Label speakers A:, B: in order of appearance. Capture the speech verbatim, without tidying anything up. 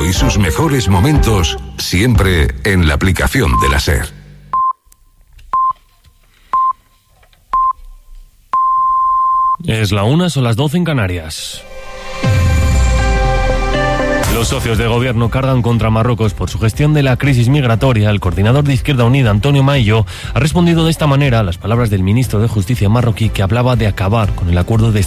A: y sus mejores momentos siempre en la aplicación de la SER.
B: Es la una, son las doce en Canarias. Los socios de gobierno cargan contra Marruecos por su gestión de la crisis migratoria. El coordinador de Izquierda Unida, Antonio Maillo, ha respondido de esta manera a las palabras del ministro de Justicia marroquí, que hablaba de acabar con el acuerdo de